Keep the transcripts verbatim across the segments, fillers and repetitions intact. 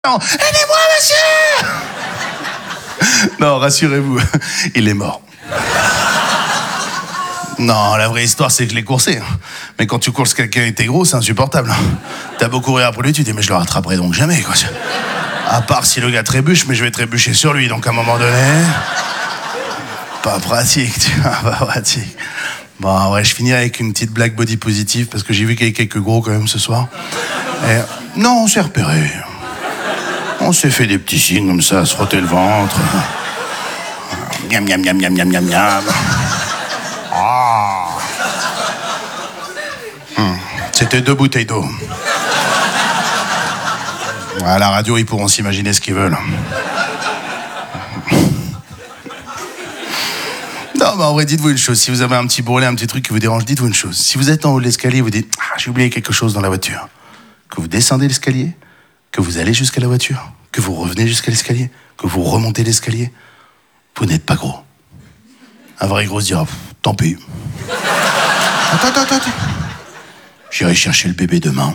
Non, aidez-moi, monsieur. Non, rassurez-vous, il est mort. Non, la vraie histoire, c'est que je l'ai coursé. Mais quand tu courses quelqu'un et t'es gros, c'est insupportable. T'as beau courir après lui, tu te dis, mais je le rattraperai donc jamais, quoi. À part si le gars trébuche, mais je vais trébucher sur lui, donc à un moment donné... Pas pratique, tu vois, pas pratique. Bon, ouais, je finirai avec une petite blague body positive, parce que j'ai vu qu'il y avait quelques gros quand même ce soir. Et... Non, on s'est repéré. On s'est fait des petits signes comme ça, se frotter le ventre. Miam, miam, miam, miam, miam, miam, miam. Ah. Hum. C'était deux bouteilles d'eau. À la radio, ils pourront s'imaginer ce qu'ils veulent. Non, mais en vrai, dites-vous une chose. Si vous avez un petit brûlé, un petit truc qui vous dérange, dites-vous une chose. Si vous êtes en haut de l'escalier, vous dites ah, « j'ai oublié quelque chose dans la voiture », que vous descendez l'escalier, que vous allez jusqu'à la voiture, que vous revenez jusqu'à l'escalier, que vous remontez l'escalier, vous n'êtes pas gros. Un vrai gros se dira « tant pis ». Attends, attends, attends. J'irai chercher le bébé demain.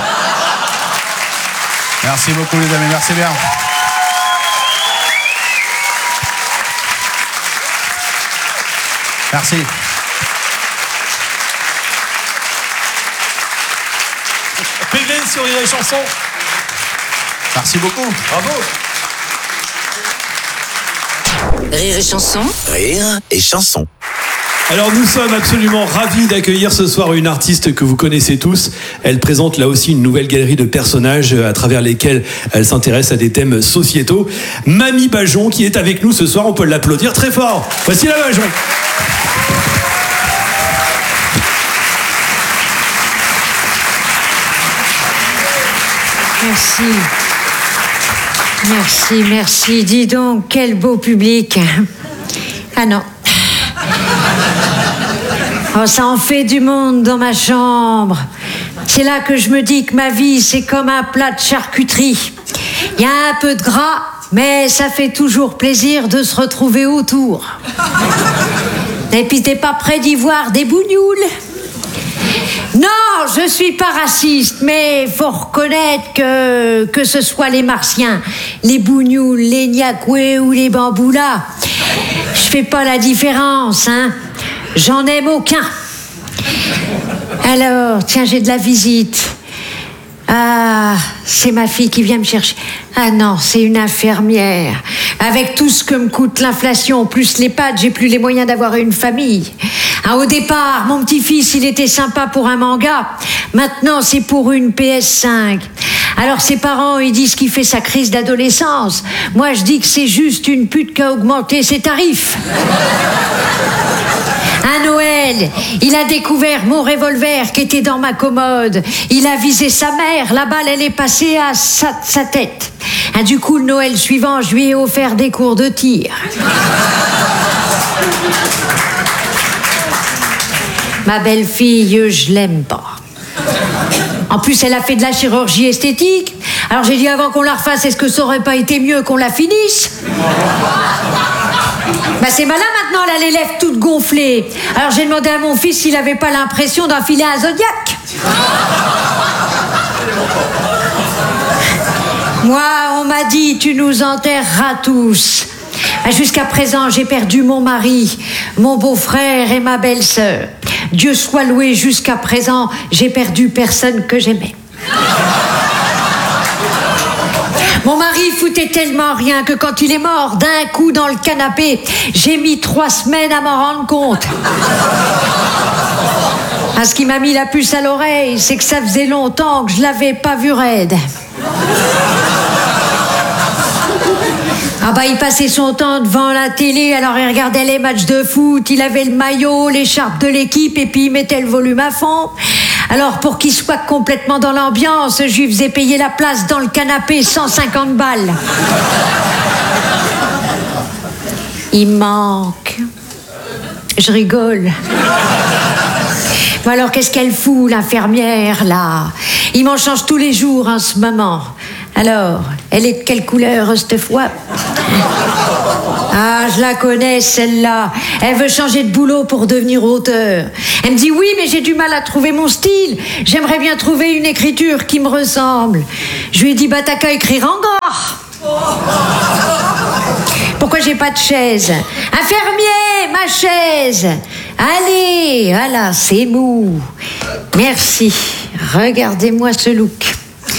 Merci beaucoup, les amis. Merci bien. Merci. Pégrine sur Rire et Chanson. Merci beaucoup. Bravo. Rire et Chanson. Rire et Chanson. Alors nous sommes absolument ravis d'accueillir ce soir une artiste que vous connaissez tous. Elle présente là aussi une nouvelle galerie de personnages à travers lesquels elle s'intéresse à des thèmes sociétaux. Mamie Bajon qui est avec nous ce soir, on peut l'applaudir très fort. Voici la Bajon. Merci. Merci, merci. Dis donc, quel beau public. Ah non. Oh, ça en fait du monde dans ma chambre. C'est là que je me dis que ma vie, c'est comme un plat de charcuterie. Il y a un peu de gras, mais ça fait toujours plaisir de se retrouver autour. Et puis t'es pas prêt d'y voir des bougnoules? Non, je suis pas raciste, mais faut reconnaître que que ce soit les Martiens, les Bougnoules, les Niakoué ou les Bamboulas, je fais pas la différence, hein. J'en aime aucun. Alors, tiens, j'ai de la visite. Ah, c'est ma fille qui vient me chercher. Ah non, c'est une infirmière. Avec tout ce que me coûte l'inflation, plus les pâtes, j'ai plus les moyens d'avoir une famille. Ah, au départ, mon petit-fils, il était sympa pour un manga. Maintenant, c'est pour une P S cinq. Alors ses parents, ils disent qu'il fait sa crise d'adolescence. Moi, je dis que c'est juste une pute qui a augmenté ses tarifs. À Noël, il a découvert mon revolver qui était dans ma commode. Il a visé sa mère, la balle, elle est passée à sa, sa tête. Ah, du coup, le Noël suivant, je lui ai offert des cours de tir. Ma belle-fille, je l'aime pas. En plus, elle a fait de la chirurgie esthétique. Alors j'ai dit avant qu'on la refasse, est-ce que ça aurait pas été mieux qu'on la finisse? Bah c'est malin maintenant, elle a les lèvres toutes gonflées. Alors j'ai demandé à mon fils s'il avait pas l'impression d'enfiler un Zodiac. Moi, on m'a dit, tu nous enterreras tous. Jusqu'à présent, j'ai perdu mon mari, mon beau-frère et ma belle-sœur. Dieu soit loué, jusqu'à présent, j'ai perdu personne que j'aimais. Mon mari foutait tellement rien que quand il est mort d'un coup dans le canapé, j'ai mis trois semaines à m'en rendre compte. Ah, ce qui m'a mis la puce à l'oreille, c'est que ça faisait longtemps que je l'avais pas vu raide. Ah bah il passait son temps devant la télé, alors il regardait les matchs de foot, il avait le maillot, l'écharpe de l'équipe et puis il mettait le volume à fond. Alors pour qu'il soit complètement dans l'ambiance, je lui faisais payer la place dans le canapé cent cinquante balles. Il manque. Je rigole. Bon alors qu'est-ce qu'elle fout l'infirmière là? Il m'en change tous les jours en ce moment. Alors, elle est de quelle couleur cette fois? Ah, je la connais, celle-là. Elle veut changer de boulot pour devenir auteur. Elle me dit, oui, mais j'ai du mal à trouver mon style. J'aimerais bien trouver une écriture qui me ressemble. Je lui ai dit, bah t'as qu'à écrire en gare. Pourquoi j'ai pas de chaise? Un fermier, ma chaise. Allez, voilà, c'est mou. Merci. Regardez-moi ce look.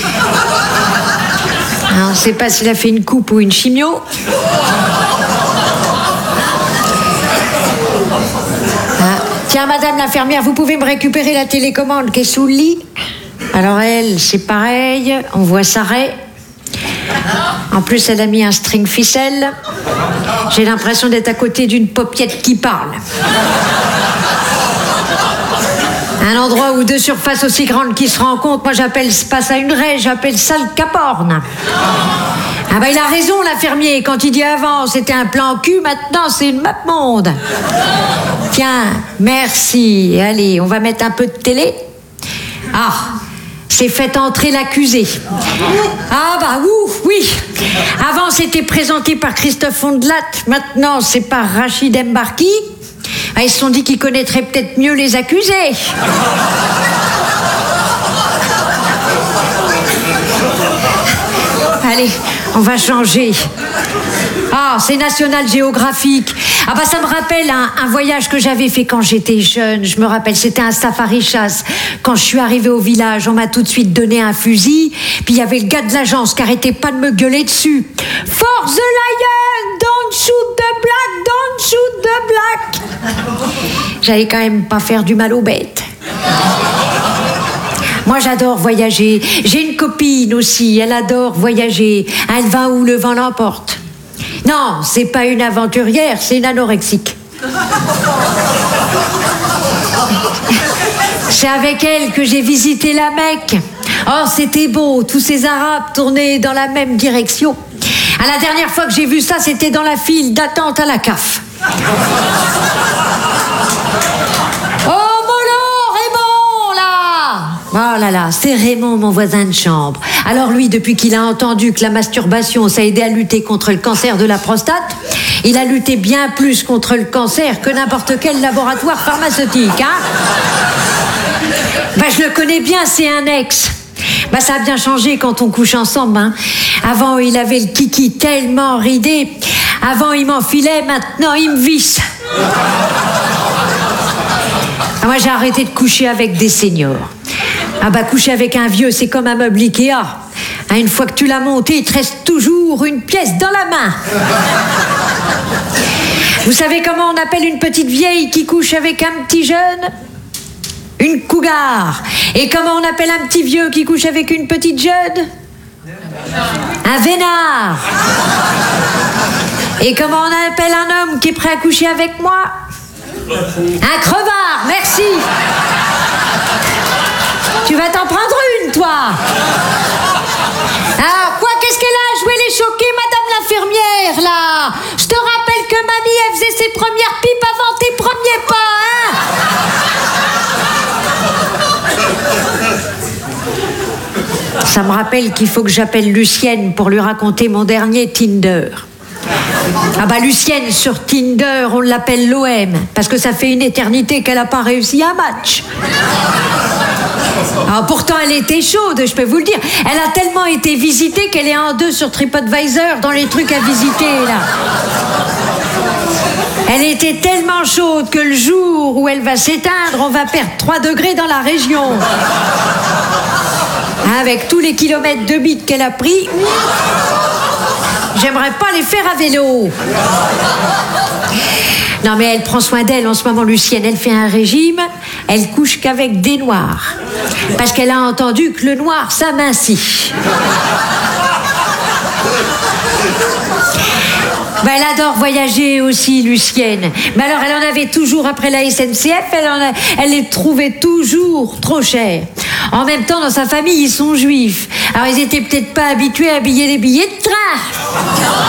Alors, on ne sait pas s'il a fait une coupe ou une chimio. Ah. Tiens, madame l'infirmière, vous pouvez me récupérer la télécommande qui est sous le lit? Alors elle, c'est pareil, on voit sa raie. En plus, elle a mis un string ficelle. J'ai l'impression d'être à côté d'une paupiette qui parle. Un endroit où deux surfaces aussi grandes qui se rencontrent, moi j'appelle pas ça une raie, j'appelle ça le caporne. Ah bah il a raison l'infirmier, quand il dit avant c'était un plan cul, maintenant c'est une map monde. Tiens, merci. Allez, on va mettre un peu de télé. Ah, c'est fait entrer l'accusé. Ah bah ouf, oui. Avant c'était présenté par Christophe Fondelat, maintenant c'est par Rachid Embarki. Ah, ils se sont dit qu'ils connaîtraient peut-être mieux les accusés. Allez, on va changer. Ah, c'est National Geographic. Ah bah ça me rappelle un, un voyage que j'avais fait quand j'étais jeune. Je me rappelle, c'était un safari chasse. Quand je suis arrivée au village, on m'a tout de suite donné un fusil. Puis il y avait le gars de l'agence qui arrêtait pas de me gueuler dessus. For the lion, don't shoot the black, don't shoot the black. J'allais quand même pas faire du mal aux bêtes. Moi, j'adore voyager. J'ai une copine aussi, elle adore voyager. Elle va où le vent l'emporte. Non, c'est pas une aventurière, c'est une anorexique. C'est avec elle que j'ai visité la Mecque. Oh, c'était beau, tous ces Arabes tournaient dans la même direction. À la dernière fois que j'ai vu ça, c'était dans la file d'attente à la C A F. Oh, Molo, Raymond, là! Oh là là, c'est Raymond, mon voisin de chambre. Alors lui, depuis qu'il a entendu que la masturbation, ça aidait à lutter contre le cancer de la prostate, il a lutté bien plus contre le cancer que n'importe quel laboratoire pharmaceutique, hein? Ben, je le connais bien, c'est un ex. Ben, ça a bien changé quand on couche ensemble, hein. Avant, il avait le kiki tellement ridé. Avant, il m'enfilait, maintenant, il me visse. Ah, moi, j'ai arrêté de coucher avec des seniors. Ah bah, coucher avec un vieux, c'est comme un meuble Ikea. Hein, une fois que tu l'as monté, il te reste toujours une pièce dans la main. Vous savez comment on appelle une petite vieille qui couche avec un petit jeune? Une cougar. Et comment on appelle un petit vieux qui couche avec une petite jeune? Un vénard. Et comment on appelle un homme qui est prêt à coucher avec moi? Un crevard, merci. Tu vas t'en prendre une, toi. Alors, quoi, qu'est-ce qu'elle a? Je vais les choquer, madame l'infirmière, là. Je te rappelle que mamie, elle faisait ses premières pipes avant tes premiers pas, hein? Ça me rappelle qu'il faut que j'appelle Lucienne pour lui raconter mon dernier Tinder. Ah bah Lucienne, sur Tinder, on l'appelle l'O M, parce que ça fait une éternité qu'elle n'a pas réussi un match. Alors pourtant, elle était chaude, je peux vous le dire. Elle a tellement été visitée qu'elle est en deux sur TripAdvisor dans les trucs à visiter, là. Elle était tellement chaude que le jour où elle va s'éteindre, on va perdre trois degrés dans la région. Avec tous les kilomètres de bite qu'elle a pris, j'aimerais pas les faire à vélo. Non, mais elle prend soin d'elle en ce moment, Lucienne. Elle fait un régime, elle couche qu'avec des noirs. Parce qu'elle a entendu que le noir s'amincit. Ben, elle adore voyager aussi, Lucienne. Mais alors, elle en avait toujours après la S N C F, elle, en a, elle les trouvait toujours trop chères. En même temps, dans sa famille, ils sont juifs. Alors, ils étaient peut-être pas habitués à habiller les billets de train.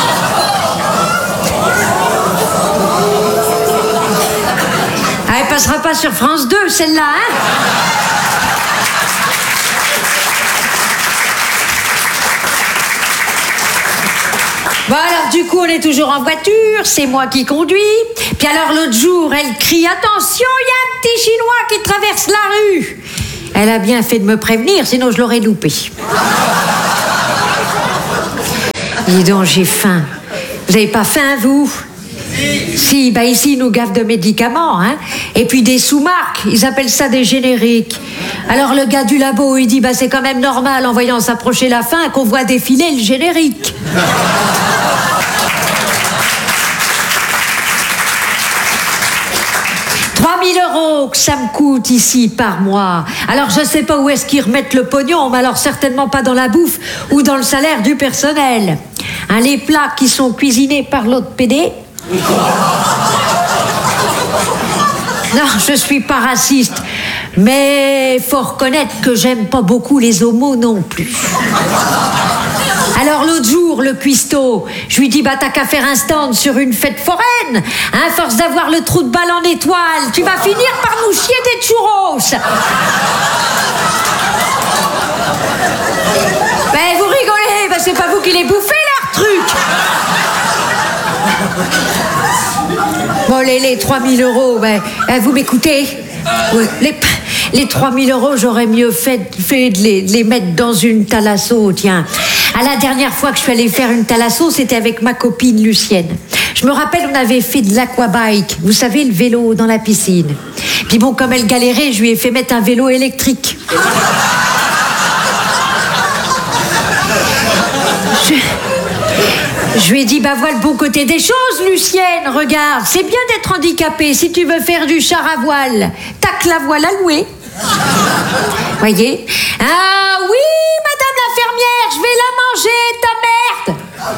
Ah, elle passera pas sur France deux, celle-là, hein? Bon, alors, du coup, on est toujours en voiture, c'est moi qui conduis. Puis alors l'autre jour, elle crie « Attention, il y a un petit Chinois qui traverse la rue !» Elle a bien fait de me prévenir, sinon je l'aurais loupé. Dis donc, j'ai faim. Vous avez pas faim, vous ? Si, bah ici, ils nous gavent de médicaments, hein. Et puis des sous-marques, ils appellent ça des génériques. Alors le gars du labo, il dit, bah c'est quand même normal, en voyant s'approcher la fin, qu'on voit défiler le générique. trois mille euros que ça me coûte ici par mois. Alors je sais pas où est-ce qu'ils remettent le pognon, mais alors certainement pas dans la bouffe ou dans le salaire du personnel. Hein, les plats qui sont cuisinés par l'autre P D. Non, je suis pas raciste, mais faut reconnaître que j'aime pas beaucoup les homos non plus. Alors l'autre jour, le cuistot, je lui dis, bah t'as qu'à faire un stand sur une fête foraine. À force d'avoir le trou de balle en étoile, tu vas finir par nous chier des churros. Ben vous rigolez, ben c'est pas vous qui les bouffez leur truc. Bon, les, les trois mille euros, ben, ben, vous m'écoutez ? Oui, les, les trois mille euros, j'aurais mieux fait, fait de, les, de les mettre dans une thalasso, tiens. À la dernière fois que je suis allée faire une thalasso, c'était avec ma copine Lucienne. Je me rappelle, on avait fait de l'aquabike, vous savez, le vélo dans la piscine. Puis bon, comme elle galérait, je lui ai fait mettre un vélo électrique. Je... Je lui ai dit, bah voilà le bon côté des choses, Lucienne, regarde, c'est bien d'être handicapé. Si tu veux faire du char à voile, t'as que la voile à louer. Voyez ? Ah oui, madame l'infirmière, je vais la manger, ta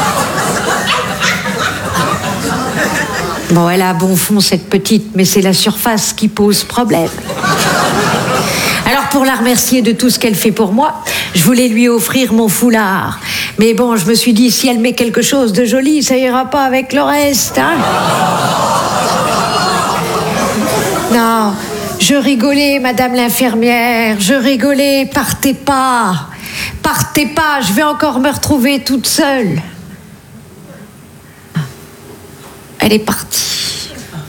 merde. Bon, elle a bon fond, cette petite, mais c'est la surface qui pose problème. Alors, pour la remercier de tout ce qu'elle fait pour moi, je voulais lui offrir mon foulard. Mais bon, je me suis dit, si elle met quelque chose de joli, ça ira pas avec le reste, hein. Non, je rigolais, madame l'infirmière, je rigolais, partez pas. Partez pas, je vais encore me retrouver toute seule. Elle est partie.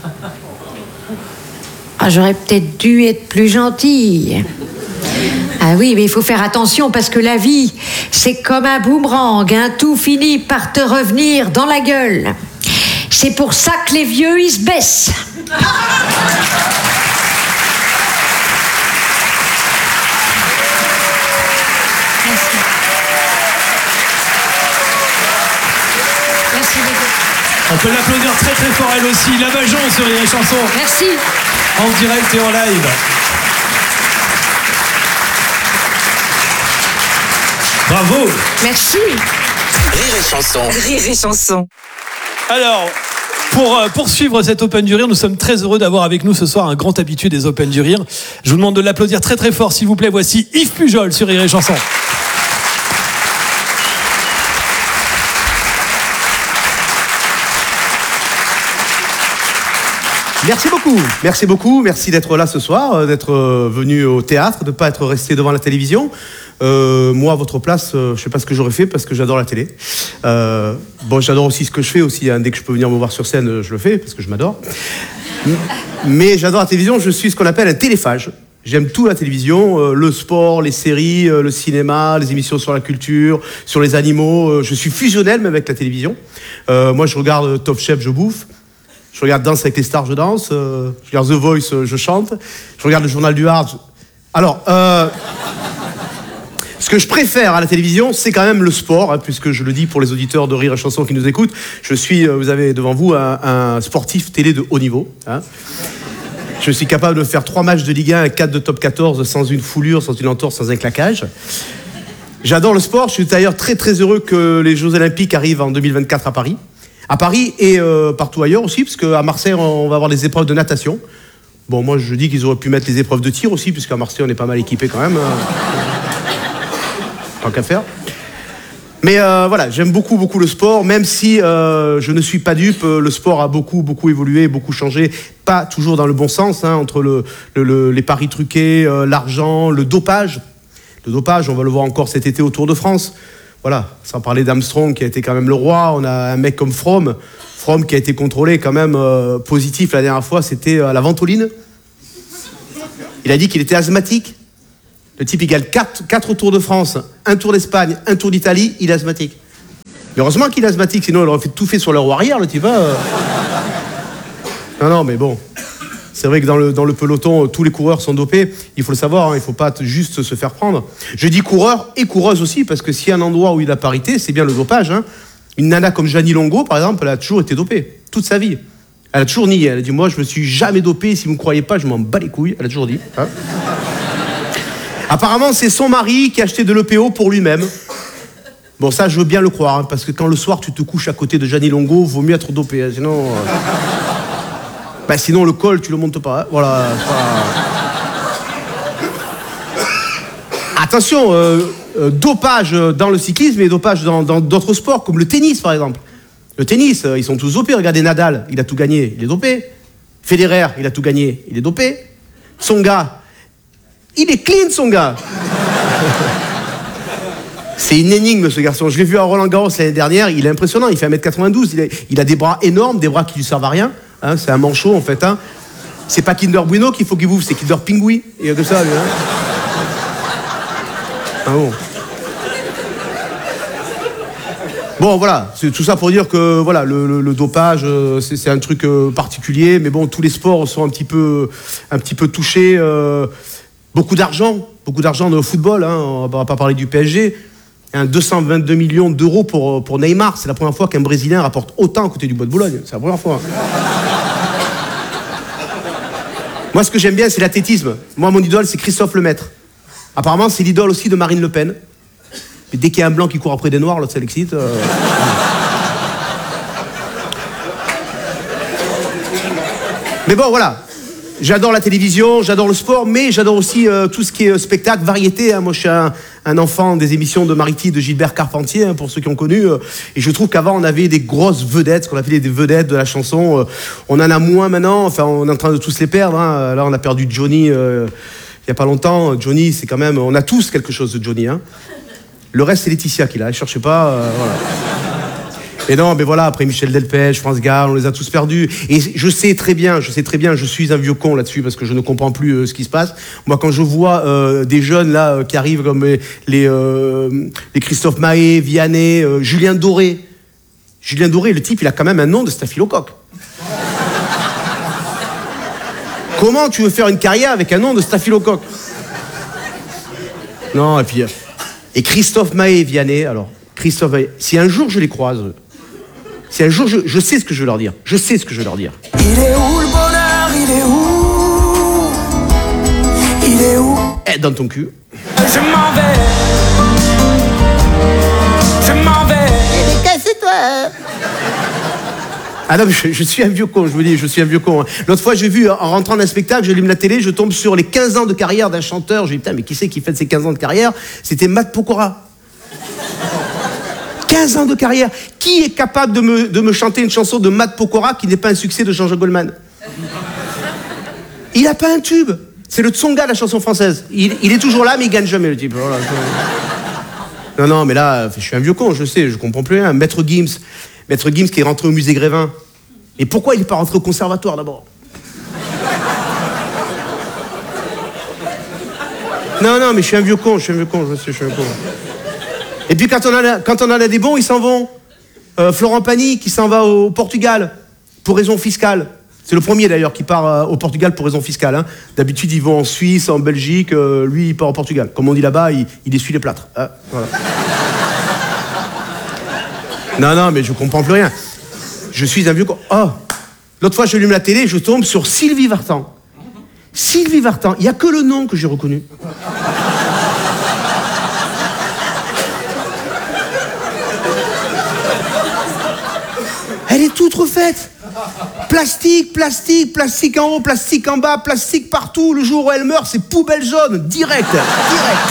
Ah, j'aurais peut-être dû être plus gentille. Ah oui, mais il faut faire attention parce que la vie, c'est comme un boomerang, hein, tout finit par te revenir dans la gueule. C'est pour ça que les vieux, ils se baissent. Merci. Merci les gars. On peut l'applaudir très très fort elle aussi. La Bajon sur les chansons. Merci. En direct et en live. Bravo. Merci. Rire et chanson. Rire et chanson. Alors, pour euh, poursuivre cet Open du Rire, nous sommes très heureux d'avoir avec nous ce soir un grand habitué des Open du Rire. Je vous demande de l'applaudir très très fort, s'il vous plaît. Voici Yves Pujol sur Rire et chanson. Merci beaucoup, merci beaucoup, merci d'être là ce soir, d'être venu au théâtre, de ne pas être resté devant la télévision. Euh, moi, à votre place, euh, je ne sais pas ce que j'aurais fait parce que j'adore la télé. Euh, bon, j'adore aussi ce que je fais aussi. Hein. Dès que je peux venir me voir sur scène, je le fais parce que je m'adore. Mais j'adore la télévision. Je suis ce qu'on appelle un téléphage. J'aime tout la télévision, euh, le sport, les séries, euh, le cinéma, les émissions sur la culture, sur les animaux. Euh, je suis fusionnel même avec la télévision. Euh, moi, je regarde Top Chef, je bouffe. Je regarde Danse avec les stars, je danse. Euh, je regarde The Voice, euh, je chante. Je regarde le Journal du Hard. Je... Alors, euh, ce que je préfère à la télévision, c'est quand même le sport, hein, puisque je le dis pour les auditeurs de Rire et Chanson qui nous écoutent. Je suis, euh, vous avez devant vous un, un sportif télé de haut niveau. Hein. Je suis capable de faire trois matchs de Ligue un et quatre de top quatorze sans une foulure, sans une entorse, sans un claquage. J'adore le sport. Je suis d'ailleurs très très heureux que les Jeux Olympiques arrivent en deux mille vingt-quatre à Paris. À Paris et euh, partout ailleurs aussi, parce qu'à Marseille, on va avoir des épreuves de natation. Bon, moi, je dis qu'ils auraient pu mettre les épreuves de tir aussi, puisqu'à Marseille, on est pas mal équipé quand même. Tant qu'à faire. Mais euh, voilà, j'aime beaucoup, beaucoup le sport, même si euh, je ne suis pas dupe. Le sport a beaucoup, beaucoup évolué, beaucoup changé. Pas toujours dans le bon sens, hein, entre le, le, le, les paris truqués, euh, l'argent, le dopage. Le dopage, on va le voir encore cet été au Tour de France. voilà, sans parler d'Armstrong qui a été quand même le roi, on a un mec comme Fromm, Fromm qui a été contrôlé quand même euh, positif la dernière fois, c'était à la ventoline. Il a dit qu'il était asthmatique. Le type, il gagne quatre tours de France, un tour d'Espagne, un tour d'Italie, il est asthmatique. Mais heureusement qu'il est asthmatique, sinon il aurait fait tout fait sur le roue arrière, le type. Hein. Non, non, mais bon. C'est vrai que dans le, dans le peloton, tous les coureurs sont dopés. Il faut le savoir, hein, il ne faut pas juste se faire prendre. Je dis coureurs et coureuses aussi, parce que s'il y a un endroit où il y a la parité, c'est bien le dopage. Hein. Une nana comme Jeannie Longo, par exemple, elle a toujours été dopée, toute sa vie. Elle a toujours nié. Elle a dit, moi, je me suis jamais dopée. Si vous ne me croyez pas, je m'en bats les couilles. Elle a toujours dit. Hein. Apparemment, c'est son mari qui a acheté de l'E P O pour lui-même. Bon, ça, je veux bien le croire, hein, parce que quand le soir, tu te couches à côté de Jeannie Longo, vaut mieux être dopé. Hein, sinon, euh... bah, sinon, le col, tu le montes pas. Hein, voilà. Pas... Attention, euh, euh, dopage dans le cyclisme et dopage dans, dans d'autres sports, comme le tennis, par exemple. Le tennis, euh, ils sont tous dopés. Regardez Nadal, il a tout gagné, il est dopé. Federer, il a tout gagné, il est dopé. Tsonga, il est clean, son gars. C'est une énigme, ce garçon. Je l'ai vu à Roland-Garros l'année dernière, il est impressionnant, il fait un mètre quatre-vingt-douze, il, est, il a des bras énormes, des bras qui lui servent à rien. Hein, c'est un manchot, en fait. Hein. C'est pas Kinder Bueno qu'il faut qu'il bouffe, c'est Kinder Pingui. Il y a que ça, lui. Hein. Ah bon. Bon, voilà, c'est tout ça pour dire que voilà, le, le, le dopage, c'est, c'est un truc euh, particulier, mais bon, tous les sports sont un petit peu, un petit peu touchés. Euh, beaucoup d'argent, beaucoup d'argent dans le football, hein, on va pas parler du P S G. Hein, deux cent vingt-deux millions d'euros pour, pour Neymar, c'est la première fois qu'un Brésilien rapporte autant à côté du Bois de Boulogne, c'est la première fois. Moi, ce que j'aime bien, c'est l'athlétisme. Moi, mon idole, c'est Christophe Lemaître. Apparemment, c'est l'idole aussi de Marine Le Pen. Mais dès qu'il y a un blanc qui court après des noirs, l'autre, ça l'excite. Euh... Mais bon, voilà. J'adore la télévision, j'adore le sport, mais j'adore aussi euh, tout ce qui est spectacle, variété. Hein. Moi, je suis un, un enfant des émissions de Mariti, de Gilbert Carpentier, hein, pour ceux qui ont connu. Euh, et je trouve qu'avant, on avait des grosses vedettes, ce qu'on appelait des vedettes de la chanson. Euh, on en a moins maintenant. Enfin, on est en train de tous les perdre. Hein. Là, on a perdu Johnny euh, il n'y a pas longtemps. Johnny, c'est quand même... On a tous quelque chose de Johnny. Hein. Le reste, c'est Laetitia qui l'a. Je ne cherche pas. Euh, voilà. Et non, mais voilà, après Michel Delpech, France Gall, on les a tous perdus. Et je sais très bien, je sais très bien, je suis un vieux con là-dessus parce que je ne comprends plus euh, ce qui se passe. Moi, quand je vois euh, des jeunes là euh, qui arrivent comme les, les, euh, les Christophe Mahé, Vianney, euh, Julien Doré. Julien Doré, le type, il a quand même un nom de staphylocoque. Comment tu veux faire une carrière avec un nom de staphylocoque? Non, et puis... Et Christophe Mahé, Vianney, alors, Christophe Mahé, si un jour je les croise... Si un jour, je, je sais ce que je vais leur dire. Je sais ce que je vais leur dire. Il est où le bonheur? Il est où? Il est où? Eh, dans ton cul. Je m'en vais. Je m'en vais. Mais casse-toi. Ah non, mais je, je suis un vieux con, je vous dis, je suis un vieux con. Hein. L'autre fois, j'ai vu, en rentrant d'un spectacle, j'allume la télé, je tombe sur les quinze ans de carrière d'un chanteur. Je dis, putain, mais qui c'est qui fête ses quinze ans de carrière? C'était Matt Pokora. quinze ans de carrière. Qui est capable de me, de me chanter une chanson de Matt Pokora qui n'est pas un succès de Jean-Jacques Goldman? Il n'a pas un tube. C'est le Tsonga de la chanson française. Il, il est toujours là, mais il gagne jamais, le type. Voilà. Non, non, mais là, je suis un vieux con, je sais, je comprends plus rien. Maître Gims. Maître Gims qui est rentré au musée Grévin. Et pourquoi il n'est pas rentré au conservatoire, d'abord? Non, non, mais je suis un vieux con, je suis un vieux con, je sais, je suis un con. Et puis quand on, a, quand on en a des bons, ils s'en vont. Euh, Florent Pagny qui s'en va au Portugal pour raison fiscale. C'est le premier d'ailleurs qui part euh, au Portugal pour raison fiscale. Hein. D'habitude, ils vont en Suisse, en Belgique. Euh, lui, il part au Portugal. Comme on dit là-bas, il, il essuie les plâtres. Hein, voilà. Non, non, mais je comprends plus rien. Je suis un vieux con. Oh, l'autre fois, j'allume la télé, je tombe sur Sylvie Vartan. Sylvie Vartan, il n'y a que le nom que j'ai reconnu. Elle est toute refaite. Plastique, plastique, plastique en haut, plastique en bas, plastique partout. Le jour où elle meurt, c'est poubelle jaune, direct, direct.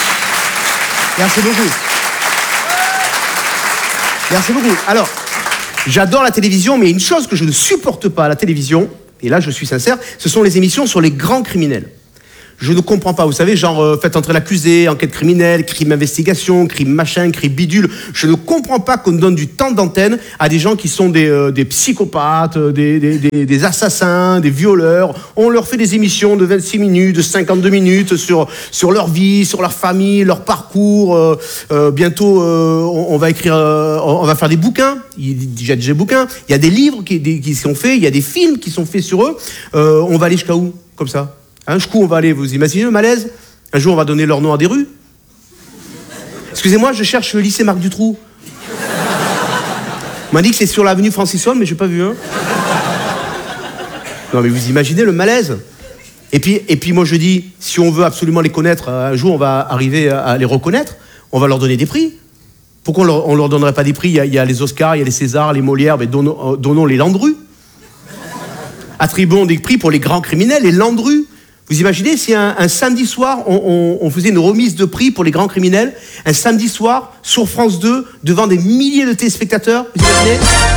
Merci beaucoup. Merci beaucoup. Alors, J'adore la télévision, mais une chose que je ne supporte pas à la télévision, et là je suis sincère, ce sont les émissions sur les grands criminels. Je ne comprends pas, vous savez, genre euh, faites entrer l'accusé, enquête criminelle, crime investigation, crime machin, crime bidule. Je ne comprends pas qu'on donne du temps d'antenne à des gens qui sont des, euh, des psychopathes, des, des, des, des assassins, des violeurs. On leur fait des émissions de vingt-six minutes, de cinquante-deux minutes sur, sur leur vie, sur leur famille, leur parcours. Euh, euh, bientôt, euh, on, on va écrire, euh, on va faire des bouquins. Il y a déjà des bouquins. Il y a des livres qui, des, qui sont faits, il y a des films qui sont faits sur eux. Euh, on va aller jusqu'à où, comme ça? Un coup, on va aller, vous imaginez le malaise? Un jour, on va donner leur nom à des rues. Excusez-moi, je cherche le lycée Marc Dutroux. On m'a dit que c'est sur l'avenue Francis-Holm, mais je n'ai pas vu un. Non, mais vous imaginez le malaise? Et puis, et puis moi, je dis, si on veut absolument les connaître, un jour, on va arriver à les reconnaître, on va leur donner des prix. Pourquoi on ne leur donnerait pas des prix? Il y, a, il y a les Oscars, il y a les Césars, les Molières, mais donnons, donnons les Landru. Attribuons des prix pour les grands criminels, les Landru. Vous imaginez si un, un samedi soir, on, on, on faisait une remise de prix pour les grands criminels, un samedi soir, sur France deux, devant des milliers de téléspectateurs, vous imaginez?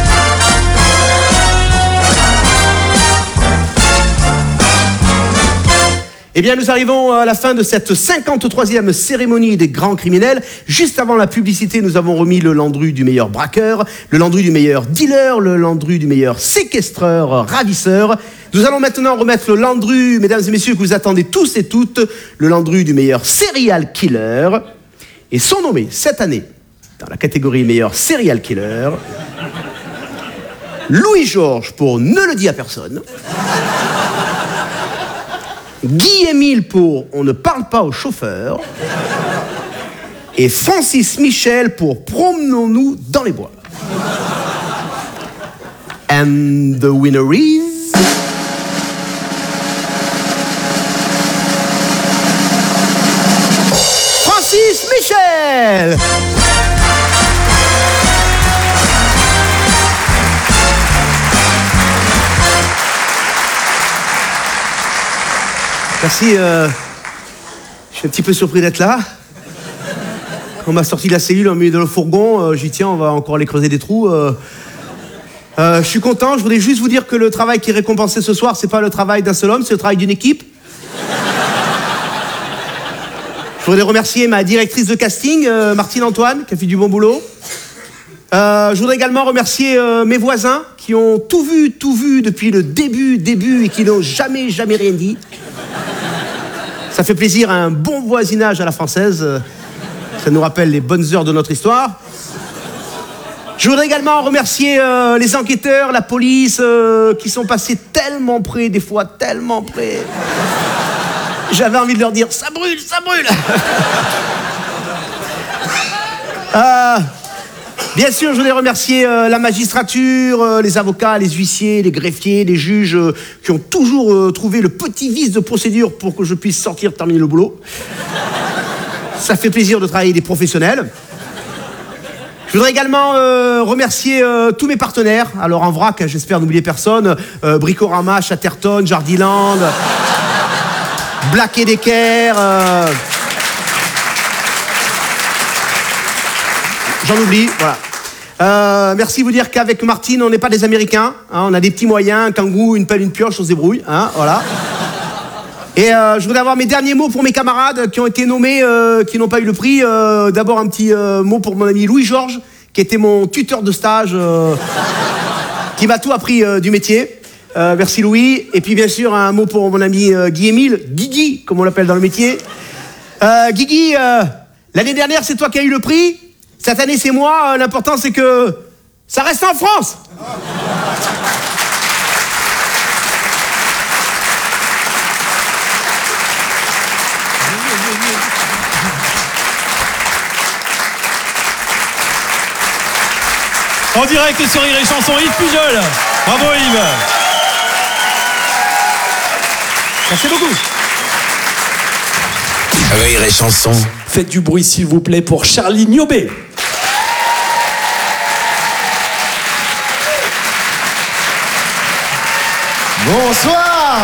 Eh bien, nous arrivons à la fin de cette cinquante-troisième cérémonie des grands criminels. Juste avant la publicité, nous avons remis le Landru du meilleur braqueur, le Landru du meilleur dealer, le Landru du meilleur séquestreur, ravisseur. Nous allons maintenant remettre le Landru, mesdames et messieurs, que vous attendez tous et toutes, le Landru du meilleur serial killer. Et sont nommés cette année, dans la catégorie meilleur serial killer, Louis-Georges pour Ne le dis à personne, Guy-Émile pour On ne parle pas au chauffeur, et Francis Michel pour Promenons-nous dans les bois. And the winner is... Francis Michel. Merci, euh, je suis un petit peu surpris d'être là. On m'a sorti de la cellule en milieu de le fourgon, euh, j'y tiens, on va encore aller creuser des trous. Euh, euh, je suis content, je voulais juste vous dire que le travail qui est récompensé ce soir, c'est pas le travail d'un seul homme, c'est le travail d'une équipe. Je voudrais remercier ma directrice de casting, euh, Martine Antoine, qui a fait du bon boulot. Euh, je voudrais également remercier euh, mes voisins, qui ont tout vu, tout vu depuis le début, début, et qui n'ont jamais, jamais rien dit. Ça fait plaisir, un bon voisinage à la française. Ça nous rappelle les bonnes heures de notre histoire. Je voudrais également remercier euh, les enquêteurs, la police, euh, qui sont passés tellement près, des fois tellement près. J'avais envie de leur dire, ça brûle, ça brûle. euh, bien sûr, je voudrais remercier euh, la magistrature, euh, les avocats, les huissiers, les greffiers, les juges, euh, qui ont toujours euh, trouvé le petit vice de procédure pour que je puisse sortir, terminer le boulot. Ça fait plaisir de travailler avec des professionnels. Je voudrais également euh, remercier euh, tous mes partenaires. Alors en vrac, j'espère n'oublier personne. Euh, Bricorama, Chatterton, Jardiland, Black et Decker. Euh... J'en oublie, voilà. Euh, merci de vous dire qu'avec Martine, on n'est pas des Américains. Hein, on a des petits moyens, un kangourou, une pelle, une pioche, on se débrouille. Hein, voilà. Et euh, je voudrais avoir mes derniers mots pour mes camarades qui ont été nommés, euh, qui n'ont pas eu le prix. Euh, D'abord un petit euh, mot pour mon ami Louis-Georges, qui était mon tuteur de stage, euh, qui m'a tout appris euh, du métier. Euh, merci Louis. Et puis bien sûr un mot pour mon ami euh, Guy-Émile, Guigui, comme on l'appelle dans le métier. Euh, Guigui, euh, l'année dernière c'est toi qui as eu le prix. Cette année c'est moi. Euh, L'important c'est que ça reste en France. En direct sur Rire et Chanson, Yves Pujol. Bravo Yves. Merci beaucoup. Rire et Chanson. Faites du bruit s'il vous plaît pour Charlie Niobé. Bonsoir.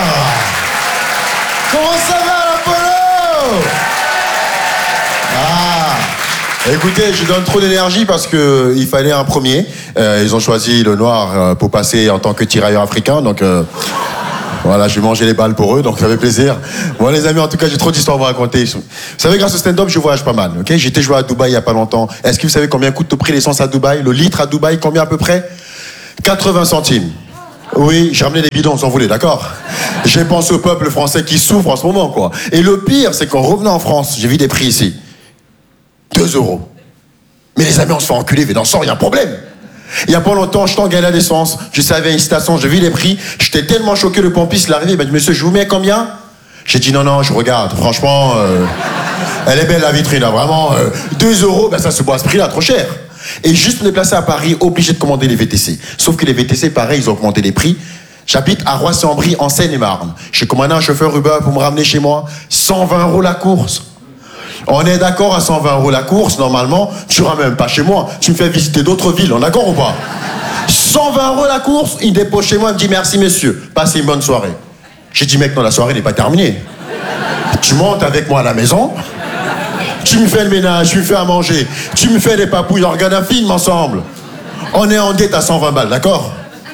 Comment ça va l'Apollo? Ah, Écoutez, je donne trop d'énergie parce que il fallait un premier. Euh, ils ont choisi le noir euh, pour passer en tant que tirailleur africain, donc euh, voilà, je vais manger les balles pour eux, donc ça fait plaisir. Bon les amis, en tout cas, j'ai trop d'histoires à vous raconter. Vous savez, grâce au stand-up, je voyage pas mal. Ok, j'étais joué à Dubaï il y a pas longtemps. Est-ce que vous savez combien coûte le prix l'essence à Dubaï? Le litre à Dubaï, combien à peu près? quatre-vingts centimes. Oui, j'ai ramené des bidons, vous en voulez, d'accord? J'ai pensé au peuple français qui souffre en ce moment, quoi. Et le pire, c'est qu'en revenant en France, j'ai vu des prix ici. deux euros. Mais les amis, on se fait enculer, mais dans le sang, il y a un problème. Il y a pas longtemps, je t'en galère d'essence, je savais une station, j'ai vu les prix, j'étais tellement choqué, le pompiste il est arrivé, il m'a dit, monsieur, je vous mets combien? J'ai dit, non, non, je regarde, franchement, euh, elle est belle la vitrine, là, vraiment, euh, deux euros, ben ça se boit à ce prix-là, trop cher. Et juste me déplacer à Paris, obligé de commander les V T C. Sauf que les V T C, pareil, ils ont augmenté les prix. J'habite à Roissy-en-Brie, en Seine-et-Marne. J'ai commandé un chauffeur Uber pour me ramener chez moi, cent vingt euros la course. On est d'accord à cent vingt euros la course, normalement, tu ne ramènes pas chez moi, tu me fais visiter d'autres villes, on est d'accord ou pas? cent vingt euros la course, il dépose chez moi, il me dit merci monsieur, passez une bonne soirée. J'ai dit mec, non, la soirée n'est pas terminée. Tu montes avec moi à la maison, tu me fais le ménage, tu me fais à manger, tu me fais des papouilles, on regarde un film ensemble. On est en dette à cent vingt balles, d'accord?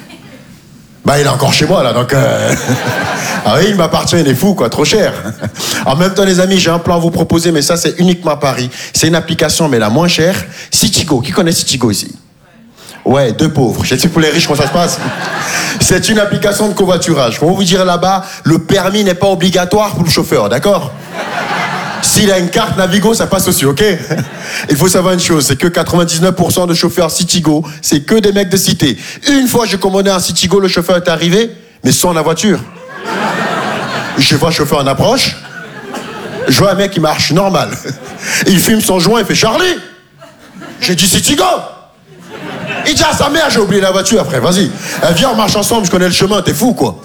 Bah il est encore chez moi là, donc... Euh... Ah oui, il m'appartient, il est fou, quoi, trop cher. En même temps, les amis, j'ai un plan à vous proposer, mais ça, c'est uniquement à Paris. C'est une application, mais la moins chère, Citigo. Qui connaît Citigo ici? Ouais, deux pauvres. Je sais pour les riches comment ça se passe. C'est une application de covoiturage. Pour vous dire là-bas, le permis n'est pas obligatoire pour le chauffeur, d'accord? S'il a une carte Navigo, ça passe aussi, ok? Il faut savoir une chose, c'est que quatre-vingt-dix-neuf pour cent de chauffeurs Citigo, c'est que des mecs de cité. Une fois, j'ai commandé un Citigo, le chauffeur est arrivé, mais sans la voiture. Je vois un chauffeur en approche, je vois un mec qui marche normal. Il fume son joint, il fait Charlie. J'ai dit Citigo. Il dit à sa mère, j'ai oublié la voiture après, vas-y. Elle vient, on marche ensemble, je connais le chemin, t'es fou quoi.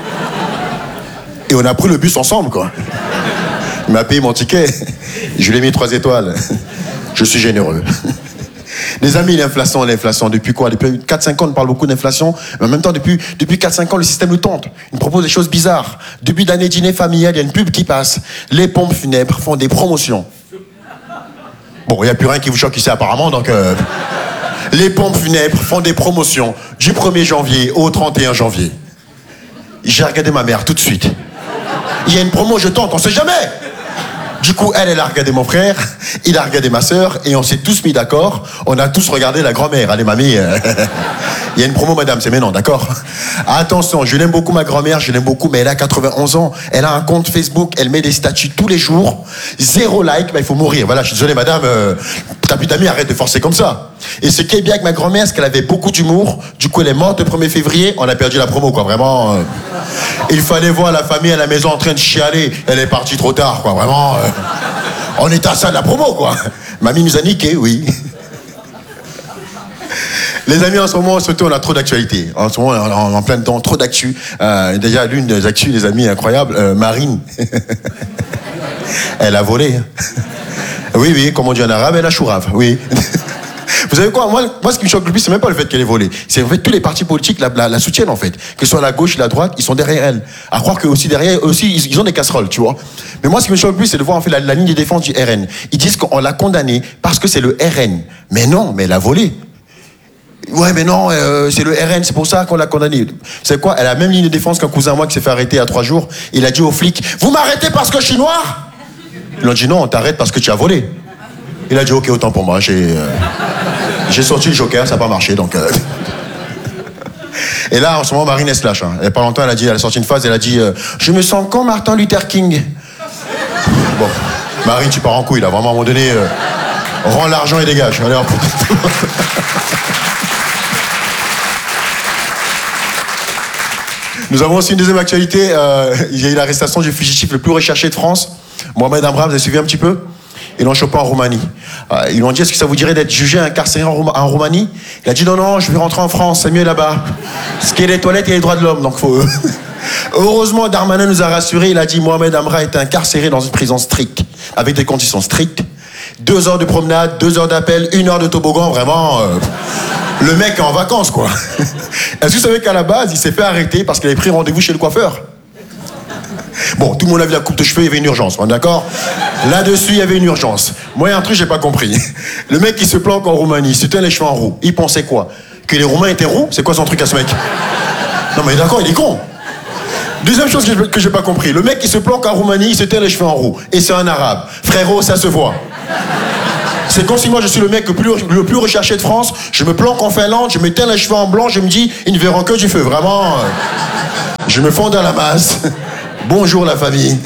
Et on a pris le bus ensemble quoi. Il m'a payé mon ticket, je lui ai mis trois étoiles. Je suis généreux. Les amis, l'inflation, l'inflation, depuis quoi? Depuis quatre cinq ans, on parle beaucoup d'inflation, mais en même temps, depuis, depuis quatre cinq ans, le système nous tente. Il nous propose des choses bizarres. Début d'année dîner familial, il y a une pub qui passe. Les pompes funèbres font des promotions. Bon, il n'y a plus rien qui vous choque ici apparemment, donc... Euh... Les pompes funèbres font des promotions du premier janvier au trente et un janvier. J'ai regardé ma mère tout de suite. Il y a une promo, je tente, on sait jamais. Du coup, elle, elle a regardé mon frère, il a regardé ma sœur, et on s'est tous mis d'accord. On a tous regardé la grand-mère. Allez, mamie, euh... il y a une promo, madame, c'est maintenant, d'accord? Attention, je l'aime beaucoup, ma grand-mère, je l'aime beaucoup, mais elle a quatre-vingt-onze ans. Elle a un compte Facebook, elle met des statuts tous les jours. Zéro like, bah, il faut mourir. Voilà, je suis désolé, madame, euh... ta putain d'amis, arrête de forcer comme ça. Et ce qui est bien avec ma grand-mère, c'est qu'elle avait beaucoup d'humour. Du coup, elle est morte le premier février, on a perdu la promo, quoi, vraiment. Euh... Il fallait voir la famille à la maison en train de chialer. Elle est partie trop tard, quoi, vraiment. Euh... On est à ça de la promo, quoi. Mamie nous a niqué, oui. Les amis, en ce moment, surtout, on a trop d'actualités. En ce moment, on est en, en plein temps, trop d'actu. Euh, déjà, l'une des actus, les amis, incroyable, euh, Marine. Elle a volé. Oui, oui, comme on dit en arabe, elle a chourave, oui. Vous savez quoi, moi, moi, ce qui me choque le plus, c'est même pas le fait qu'elle ait volé. C'est en fait tous les partis politiques la, la, la soutiennent, en fait. Que ce soit la gauche et la droite, ils sont derrière elle. À croire que aussi derrière, aussi, ils, ils ont des casseroles, tu vois. Mais moi, ce qui me choque le plus, c'est de voir en fait la, la ligne de défense du R N. Ils disent qu'on l'a condamné parce que c'est le R N. Mais non, mais elle a volé. Ouais, mais non, euh, c'est le R N, c'est pour ça qu'on l'a condamné. C'est quoi? Elle a la même ligne de défense qu'un cousin à moi qui s'est fait arrêter il y a trois jours. Il a dit aux flics, vous m'arrêtez parce que je suis noir? Ils ont dit non, on t'arrête parce que tu as volé. Il a dit ok, autant pour moi, j'ai... Euh... J'ai sorti le joker, ça n'a pas marché, donc... Euh... Et là, en ce moment, Marine, elle se lâche. Hein. Il n'y a pas longtemps, elle a dit, elle a sorti une phrase, elle a dit euh, « Je me sens comme Martin Luther King. » Bon, Marine, tu pars en couille, là. Vraiment, à un moment donné, euh, rends l'argent et dégage. Allez, hop. Nous avons aussi une deuxième actualité. Euh, il y a eu l'arrestation du fugitif le plus recherché de France, Mohamed Amra, vous avez suivi un petit peu? Ils l'ont chopé en Roumanie. Euh, ils lui ont dit, est-ce que ça vous dirait d'être jugé, incarcéré en, Roum- en Roumanie? Il a dit, non, non, je vais rentrer en France, c'est mieux là-bas. Ce qui est les toilettes et les droits de l'homme, donc faut... Heureusement, Darmanin nous a rassurés, il a dit, Mohamed Amra est incarcéré dans une prison stricte, avec des conditions strictes. Deux heures de promenade, deux heures d'appel, une heure de toboggan, vraiment... Euh... Le mec est en vacances, quoi. Est-ce que vous savez qu'à la base, il s'est fait arrêter parce qu'il avait pris rendez-vous chez le coiffeur? Bon, tout le monde a vu la coupe de cheveux, il y avait une urgence, on est d'accord? Là-dessus, il y avait une urgence. Moi, il y a un truc, j'ai pas compris. Le mec qui se planque en Roumanie, il se tient les cheveux en roue. Il pensait quoi? Que les Roumains étaient roux? C'est quoi son truc à ce mec? Non mais d'accord, il est con. Deuxième chose que, que j'ai pas compris. Le mec qui se planque en Roumanie, il se tient les cheveux en roue. Et c'est un arabe. Frérot, ça se voit. C'est comme si moi je suis le mec le plus, le plus recherché de France, je me planque en Finlande, je me teins les cheveux en blanc, je me dis, ils ne verront que du feu, vraiment. Euh, je me fonds dans la masse. Bonjour la famille.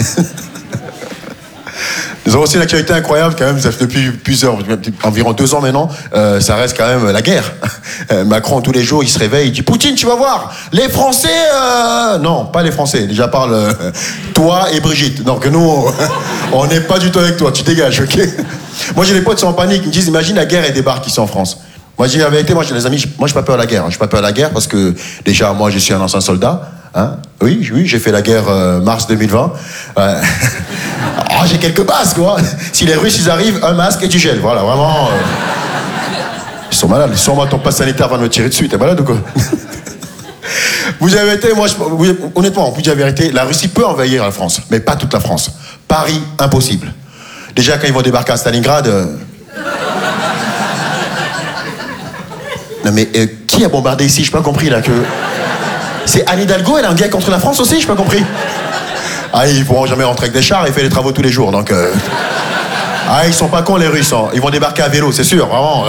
Nous avons aussi une actualité incroyable quand même, ça fait depuis plusieurs, environ deux ans maintenant, euh, ça reste quand même la guerre. Euh, Macron tous les jours, il se réveille, il dit, Poutine, tu vas voir, les Français, euh... non, pas les Français, déjà parle euh, toi et Brigitte. Donc nous, on n'est pas du tout avec toi, tu dégages, ok? Moi j'ai des potes qui sont en panique, ils me disent, imagine la guerre et débarque ici en France. Moi j'ai la vérité, moi j'ai des amis, moi j'ai pas peur de la guerre, hein. J'ai pas peur de la guerre parce que déjà moi je suis un ancien soldat, hein. Oui, oui, j'ai fait la guerre euh, mars deux mille vingt. Euh... oh, j'ai quelques bases quoi. Si les Russes ils arrivent, un masque et du gel, voilà, vraiment. Euh... Ils sont malades, sûrement ton passe sanitaire va me tirer dessus, t'es malade ou quoi? Vous avez été, moi, je, vous, honnêtement, vous dites la vérité, la Russie peut envahir la France, mais pas toute la France. Paris, impossible. Déjà, quand ils vont débarquer à Stalingrad... Euh... Non mais, euh, qui a bombardé ici? J'ai pas compris, là, que... C'est Anne Hidalgo, elle a un guerre contre la France aussi? J'ai pas compris. Ah, ils pourront jamais rentrer avec des chars, ils font les travaux tous les jours, donc... Euh... Ah, ils sont pas cons, les Russes, hein. Ils vont débarquer à vélo, c'est sûr, vraiment.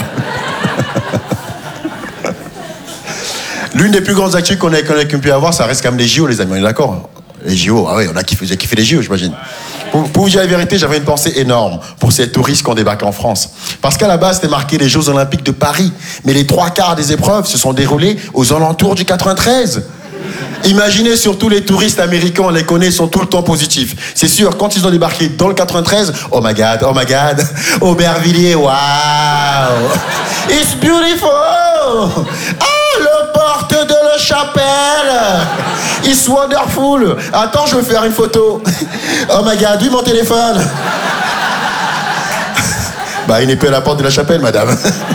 L'une des plus grandes actus qu'on a, qu'on a pu avoir, ça reste quand même les J O, les amis, on est d'accord? Les J O, ah oui, on a kiffé, j'ai kiffé les J O, j'imagine. Pour, pour vous dire la vérité, j'avais une pensée énorme pour ces touristes qui ont débarqué en France. Parce qu'à la base, c'était marqué les Jeux Olympiques de Paris. Mais les trois quarts des épreuves se sont déroulées aux alentours du quatre-vingt-treize. Imaginez surtout les touristes américains, on les connaît, ils sont tout le temps positifs. C'est sûr, quand ils ont débarqué dans le quatre-vingt-treize, oh my god, oh my god, Aubervilliers, wow, it's beautiful. Ah, le porte de la chapelle, it's wonderful. Attends, je vais faire une photo. Oh my god, oui, mon téléphone. Bah, il n'est plus à la porte de la chapelle, madame.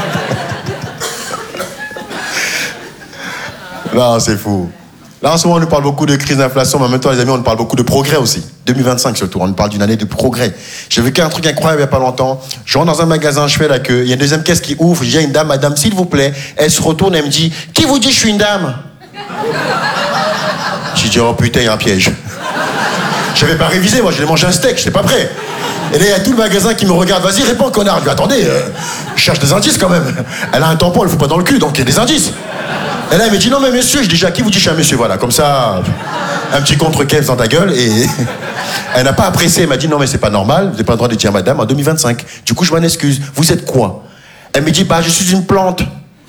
Non, c'est fou. Là, en ce moment, on nous parle beaucoup de crise d'inflation, mais en même temps, les amis, on nous parle beaucoup de progrès aussi. deux mille vingt-cinq surtout, on nous parle d'une année de progrès. J'ai vécu un truc incroyable il n'y a pas longtemps. Je rentre dans un magasin, je fais la queue, il y a une deuxième caisse qui ouvre, je dis à une dame, madame, s'il vous plaît, elle se retourne, elle me dit, qui vous dit que je suis une dame? J'ai dit, oh putain, il y a un piège. Je n'avais pas révisé, moi, je l'ai mangé un steak, je n'étais pas prêt. Et là, il y a tout le magasin qui me regarde, vas-y, réponds, connard. Je dis, attendez, euh, je cherche des indices quand même. Elle a un tampon, elle ne fout pas dans le cul, donc il y a des indices. Et là, elle me dit, non, mais monsieur, je dis, à qui vous dit que je suis un monsieur? Voilà, comme ça, un petit contre-kev dans ta gueule. Et elle n'a pas apprécié, elle m'a dit, non, mais c'est pas normal, vous n'avez pas le droit de dire madame en deux mille vingt-cinq. Du coup, je m'en excuse. Vous êtes quoi? Elle me dit, bah, je suis une plante.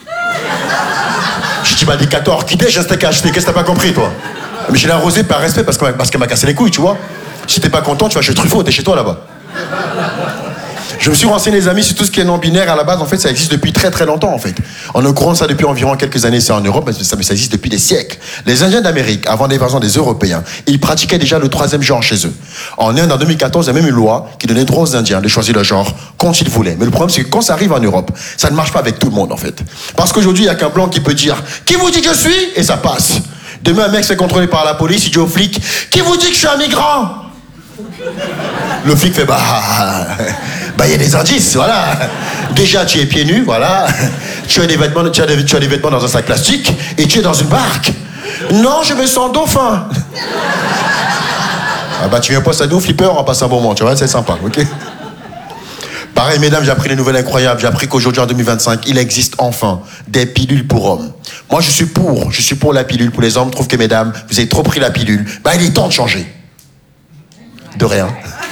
Je dis, bah, des quatorze orchidées, j'ai un steak à acheter. Qu'est-ce que t'as pas compris, toi? Mais je l'ai arrosé par respect parce qu'elle parce qu'elle m'a cassé les couilles, tu vois. Si t'es pas content, tu vas chez Truffaut, t'es chez toi là-bas. Je me suis renseigné, les amis, sur tout ce qui est non-binaire. À la base, en fait, ça existe depuis très très longtemps, en fait. On est au courant de ça depuis environ quelques années, c'est en Europe, mais ça, mais ça existe depuis des siècles. Les Indiens d'Amérique, avant l'invasion des Européens, ils pratiquaient déjà le troisième genre chez eux. En Inde, en deux mille quatorze, il y a même une loi qui donnait droit aux Indiens de choisir le genre quand ils voulaient. Mais le problème, c'est que quand ça arrive en Europe, ça ne marche pas avec tout le monde, en fait. Parce qu'aujourd'hui, il n'y a qu'un blanc qui peut dire « Qui vous dit que je suis ?» et ça passe. Demain, un mec se fait contrôler par la police, il dit au flic « Qui vous dit que je suis un migrant ?» Le flic fait bah, bah il y a des indices, voilà. Déjà tu es pieds nus, voilà. Tu as des vêtements, tu as des, tu as des vêtements dans un sac plastique et tu es dans une barque. Non, je me sens dauphin. Ah bah tu viens pas à nous, flipper, on va passer un bon moment, tu vois, c'est sympa, ok. Pareil, mesdames, j'ai appris des nouvelles incroyables. J'ai appris qu'aujourd'hui, en deux mille vingt-cinq, il existe enfin des pilules pour hommes. Moi, je suis pour, je suis pour la pilule pour les hommes. Je trouve que, mesdames, vous avez trop pris la pilule. Bah, il est temps de changer. De rien.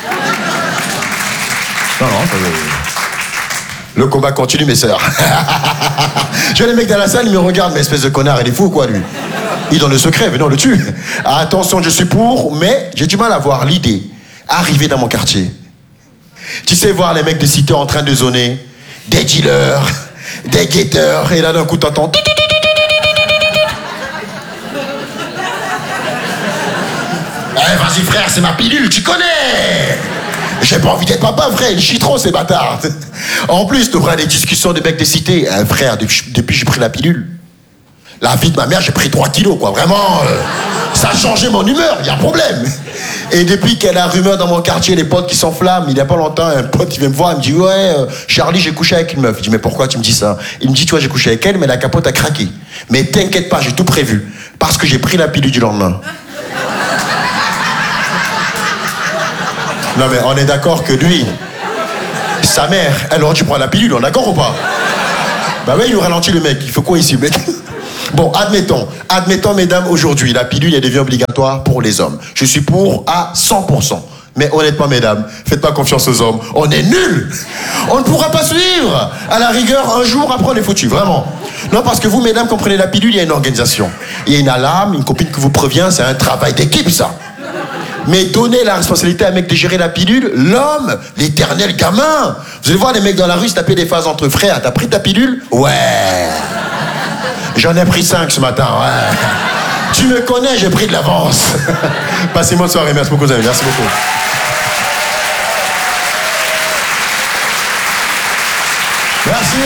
Non, non, ça... Le combat continue, mes sœurs. Je vois les mecs dans la salle, ils me regardent, mais espèce de connard, il est fou, quoi, lui. Il donne le secret, mais non, le tue. Attention, je suis pour, mais j'ai du mal à voir l'idée. Arriver dans mon quartier. Tu sais, voir les mecs de cité en train de zoner, des dealers, des guetteurs, et là, d'un coup, t'entends... Eh, vas-y, frère, c'est ma pilule, tu connais! J'ai pas envie d'être papa, frère, ils chient trop, ces bâtards. En plus, tu auras des discussions de mecs de cité. Eh, frère, depuis, depuis que j'ai pris la pilule, la vie de ma mère, j'ai pris trois kilos, quoi. Vraiment, euh, Ça a changé mon humeur, il y a un problème. Et depuis qu'il y a la rumeur dans mon quartier, les potes qui s'enflamment, il y a pas longtemps, un pote qui vient me voir, il me dit ouais, euh, Charlie, j'ai couché avec une meuf. Je dis mais pourquoi tu me dis ça? Il me dit tu vois, j'ai couché avec elle, mais la capote a craqué. Mais t'inquiète pas, j'ai tout prévu. Parce que j'ai pris la pilule du lendemain. Non mais on est d'accord que lui, sa mère, elle aurait dû prendre la pilule, on est d'accord ou pas? Bah ouais, il nous ralentit le mec, il faut quoi ici, mec? Bon, admettons, admettons mesdames, aujourd'hui, la pilule elle devient obligatoire pour les hommes. Je suis pour à cent pour cent. Mais honnêtement mesdames, faites pas confiance aux hommes, on est nuls. On ne pourra pas suivre. À la rigueur, un jour après on est foutu, vraiment. Non, parce que vous mesdames, comprenez la pilule, il y a une organisation. Il y a une alarme, une copine qui vous prévient, c'est un travail d'équipe ça. Mais donner la responsabilité à un mec de gérer la pilule, l'homme, l'éternel gamin. Vous allez voir les mecs dans la rue se taper des phases entre frères. T'as pris ta pilule? Ouais. J'en ai pris cinq ce matin, ouais. Tu me connais, j'ai pris de l'avance. Passez bonne soirée, merci beaucoup, merci beaucoup. Merci.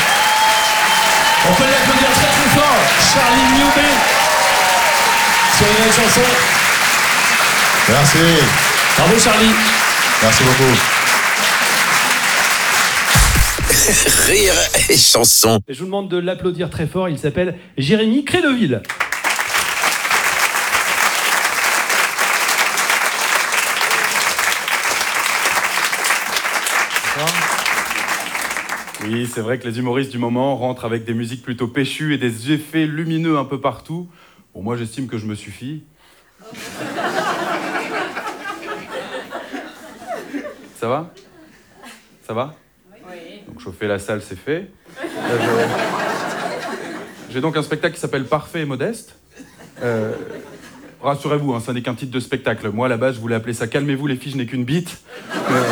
On peut l'applaudir très très fort. Charlie Newby sur une chanson. Merci. Bravo Charlie. Merci beaucoup. Rire et chanson. Et je vous demande de l'applaudir très fort. Il s'appelle Jérémy Crédeville. Oui, c'est vrai que les humoristes du moment rentrent avec des musiques plutôt péchues et des effets lumineux un peu partout. Bon, moi j'estime que je me suffis. Ça va? Ça va? Oui. Donc chauffer la salle, c'est fait. Euh, J'ai donc un spectacle qui s'appelle Parfait et Modeste. Euh, Rassurez-vous, hein, ça n'est qu'un titre de spectacle. Moi, à la base, je voulais appeler ça Calmez-vous les filles, je n'ai qu'une bite. Euh...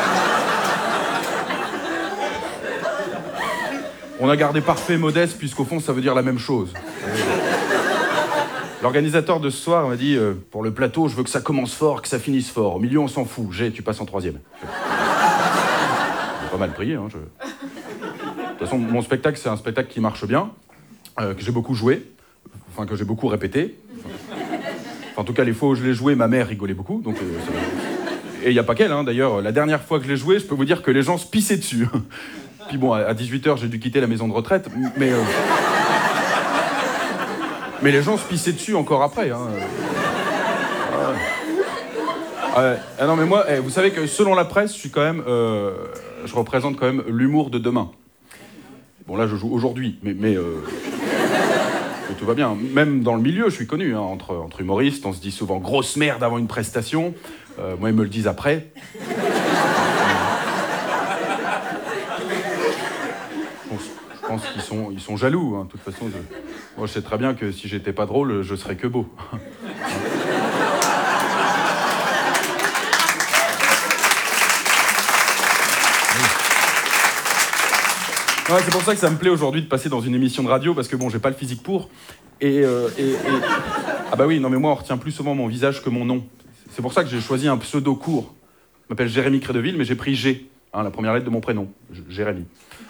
On a gardé Parfait et Modeste, puisqu'au fond, ça veut dire la même chose. L'organisateur de ce soir m'a dit euh, pour le plateau, je veux que ça commence fort, que ça finisse fort. Au milieu, on s'en fout. J'ai, tu passes en troisième. J'ai pas mal prié. Hein, je... De toute façon, mon spectacle, c'est un spectacle qui marche bien, euh, que j'ai beaucoup joué, enfin que j'ai beaucoup répété. Enfin, en tout cas, les fois où je l'ai joué, ma mère rigolait beaucoup. Donc, euh, et il n'y a pas qu'elle, hein, d'ailleurs. La dernière fois que je l'ai joué, je peux vous dire que les gens se pissaient dessus. Puis bon, à dix-huit heures, j'ai dû quitter la maison de retraite, mais... Euh... Mais les gens se pissaient dessus encore après. Hein. Ah ouais. Ah non, mais moi, eh, vous savez que selon la presse, je suis quand même, euh, je représente quand même l'humour de demain. Bon, là, je joue aujourd'hui, mais, mais, euh, mais tout va bien. Même dans le milieu, je suis connu. Hein, entre, entre humoristes, on se dit souvent grosse merde avant une prestation. Euh, moi, ils me le disent après. Je pense qu'ils sont, ils sont jaloux, hein, de toute façon. Je... Moi, je sais très bien que si j'étais pas drôle, je serais que beau. Ouais, c'est pour ça que ça me plaît aujourd'hui de passer dans une émission de radio, parce que bon, j'ai pas le physique pour. Et, euh, et, et... Ah bah oui, non mais moi, on retient plus souvent mon visage que mon nom. C'est pour ça que j'ai choisi un pseudo court. Je m'appelle Jérémy Crédeville, mais j'ai pris G, hein, la première lettre de mon prénom, Jérémy.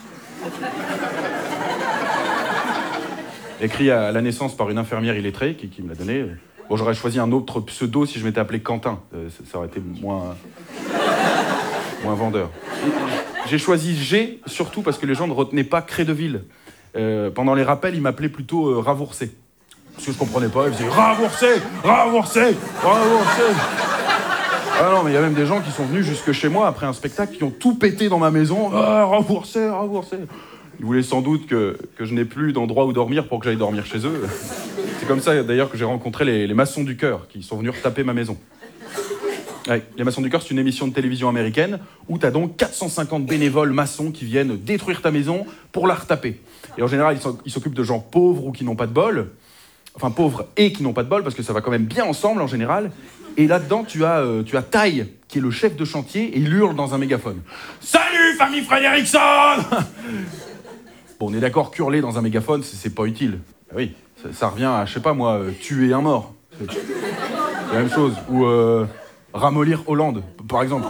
Écrit à la naissance par une infirmière illettrée qui, qui me l'a donné. Bon, j'aurais choisi un autre pseudo si je m'étais appelé Quentin. Euh, ça, ça aurait été moins... moins vendeur. J'ai choisi G, surtout parce que les gens ne retenaient pas Crédeville. Euh, pendant les rappels, ils m'appelaient plutôt euh, Ravourcé. Parce que je comprenais pas, ils faisaient Ravourcé, Ravourcé, Ravourcé. Ah non, mais il y a même des gens qui sont venus jusque chez moi après un spectacle, qui ont tout pété dans ma maison. Ah, Ravourcé, Ravourcé. Ils voulaient sans doute que, que je n'ai plus d'endroit où dormir pour que j'aille dormir chez eux. C'est comme ça d'ailleurs que j'ai rencontré les, les maçons du cœur qui sont venus retaper ma maison. Ouais, les maçons du cœur, c'est une émission de télévision américaine où tu as donc quatre cent cinquante bénévoles maçons qui viennent détruire ta maison pour la retaper. Et en général, ils s'occupent de gens pauvres ou qui n'ont pas de bol. Enfin, pauvres et qui n'ont pas de bol, parce que ça va quand même bien ensemble en général. Et là-dedans, tu as, euh, tu as Ty, qui est le chef de chantier, et il hurle dans un mégaphone. « Salut, famille Frédérickson !» Bon, on est d'accord qu'hurler dans un mégaphone, c'est pas utile. Ben oui, ça, ça revient à, je sais pas moi, euh, tuer un mort. C'est la même chose. Ou euh, ramollir Hollande, par exemple.